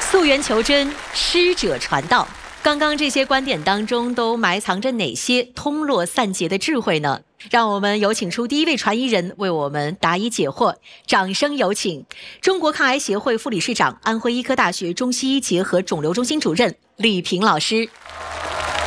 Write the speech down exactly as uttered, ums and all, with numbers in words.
溯源求真，师者传道。刚刚这些观点当中都埋藏着哪些通络散结的智慧呢？让我们有请出第一位传译人为我们答疑解惑。掌声有请中国抗癌协会副理事长、安徽医科大学中西医结合肿瘤中心主任李平老师。